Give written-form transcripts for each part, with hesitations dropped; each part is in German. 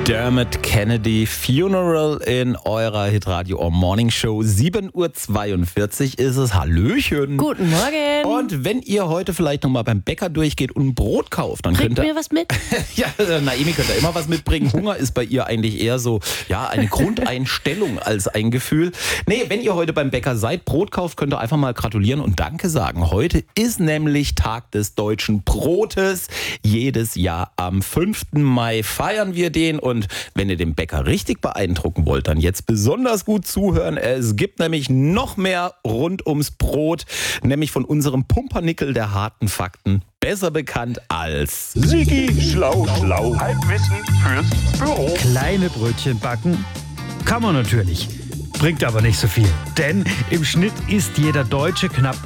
Dermot Kennedy, Funeral in eurer Hitradio Morning Show. 7.42 Uhr ist es. Hallöchen. Guten Morgen. Und wenn ihr heute vielleicht nochmal beim Bäcker durchgeht und ein Brot kauft, dann Bringt könnt ihr... mir was mit? Ja, Naomi könnte immer was mitbringen. Hunger ist bei ihr eigentlich eher so, ja, eine Grundeinstellung als ein Gefühl. Nee, wenn ihr heute beim Bäcker seid, Brot kauft, könnt ihr einfach mal gratulieren und Danke sagen. Heute ist nämlich Tag des deutschen Brotes. Jedes Jahr am 5. Mai feiern wir den. Und wenn ihr den Bäcker richtig beeindrucken wollt, dann jetzt besonders gut zuhören. Es gibt nämlich noch mehr rund ums Brot, nämlich von unserem Pumpernickel der harten Fakten, besser bekannt als Sigi Schlau Schlau. Halbwissen fürs Büro. Kleine Brötchen backen kann man natürlich, bringt aber nicht so viel. Denn im Schnitt isst jeder Deutsche knapp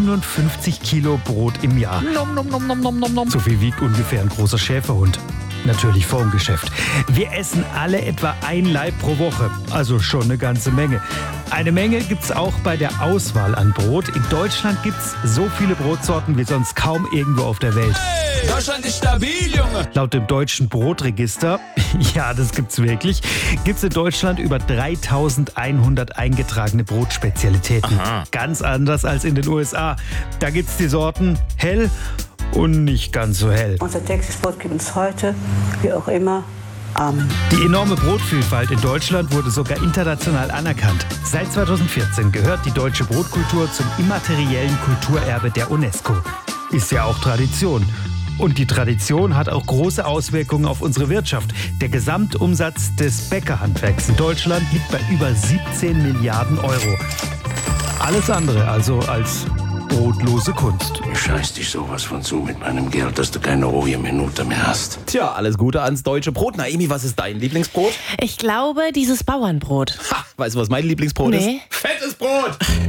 57 Kilo Brot im Jahr. Nom, nom, nom, nom, nom, nom, nom. So viel wiegt ungefähr ein großer Schäferhund. Natürlich vor dem Geschäft. Wir essen alle etwa ein Laib pro Woche, also schon eine ganze Menge. Eine Menge gibt's auch bei der Auswahl an Brot. In Deutschland gibt's so viele Brotsorten wie sonst kaum irgendwo auf der Welt. Hey, Deutschland ist stabil, Junge! Laut dem deutschen Brotregister, ja, das gibt's wirklich, gibt's in Deutschland über 3100 eingetragene Brotspezialitäten. Aha. Ganz anders als in den USA. Da gibt's die Sorten hell und nicht ganz so hell. Unser tägliches Brot gibt uns heute, wie auch immer, Amen. Die enorme Brotvielfalt in Deutschland wurde sogar international anerkannt. Seit 2014 gehört die deutsche Brotkultur zum immateriellen Kulturerbe der UNESCO. Ist ja auch Tradition. Und die Tradition hat auch große Auswirkungen auf unsere Wirtschaft. Der Gesamtumsatz des Bäckerhandwerks in Deutschland liegt bei über 17 Milliarden Euro. Alles andere also als brotlose Kunst. Ich scheiß dich sowas von zu mit meinem Geld, dass du keine ruhige Minute mehr hast. Tja, alles Gute ans deutsche Brot. Naomi, was ist dein Lieblingsbrot? Ich glaube, dieses Bauernbrot. Ha, weißt du, was mein Lieblingsbrot Nee. ist? Fettes Brot!